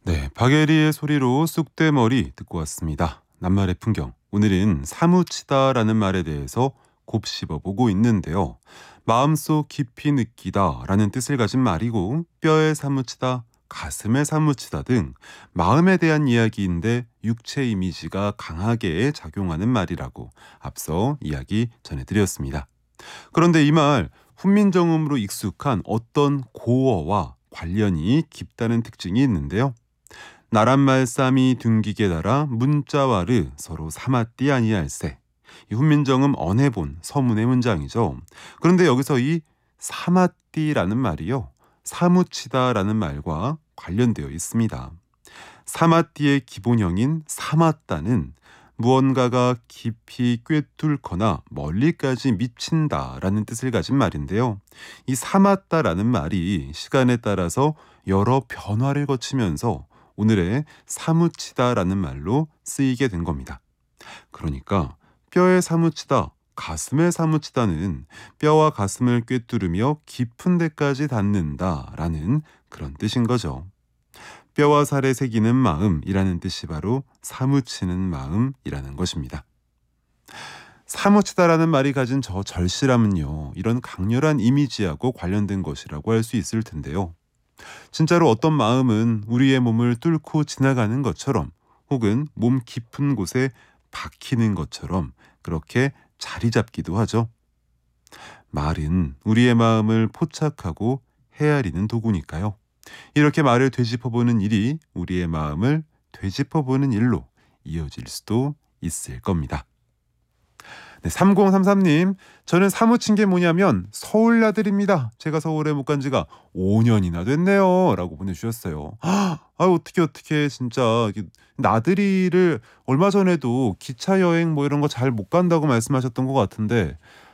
네, 박예리의 소리로 쑥대머리 듣고 왔습니다. 낱말의 풍경. 오늘은 사무치다라는 말에 대해서 곱씹어 보고 있는데요. 마음속 깊이 느끼다라는 뜻을 가진 말이고 뼈에 사무치다, 가슴에 사무치다 등 마음에 대한 이야기인데 육체 이미지가 강하게 작용하는 말이라고 앞서 이야기 전해드렸습니다. 그런데 이 말 훈민정음으로 익숙한 어떤 고어와 관련이 깊다는 특징이 있는데요. 나란말 쌈이 둥기게 달아 문자와르 서로 사맞디 아니할세. 이 훈민정음 언해본 서문의 문장이죠. 그런데 여기서 이 사맞디라는 말이요, 사무치다라는 말과 관련되어 있습니다. 사맞디의 기본형인 사맞다는 무언가가 깊이 꿰뚫거나 멀리까지 미친다라는 뜻을 가진 말인데요. 이 사맞다라는 말이 시간에 따라서 여러 변화를 거치면서 오늘의 사무치다라는 말로 쓰이게 된 겁니다. 그러니까 뼈에 사무치다, 가슴에 사무치다는 뼈와 가슴을 꿰뚫으며 깊은 데까지 닿는다라는 그런 뜻인 거죠. 뼈와 살에 새기는 마음이라는 뜻이 바로 사무치는 마음이라는 것입니다. 사무치다라는 말이 가진 저 절실함은요, 이런 강렬한 이미지하고 관련된 것이라고 할 수 있을 텐데요. 진짜로 어떤 마음은 우리의 몸을 뚫고 지나가는 것처럼 혹은 몸 깊은 곳에 박히는 것처럼 그렇게 자리 잡기도 하죠. 말은 우리의 마음을 포착하고 헤아리는 도구니까요. 이렇게 말을 되짚어보는 일이 우리의 마음을 되짚어보는 일로 이어질 수도 있을 겁니다. 네, 3033님, 저는 사무친 게 뭐냐면 서울 나들입니다. 제가 서울에 못 간 지가 5년이나 됐네요. 라고 보내주셨어요. 어떻게 진짜 나들이를 얼마 전에도 기차 여행 뭐 이런 거 잘 못 간다고 말씀하셨던 것 같은데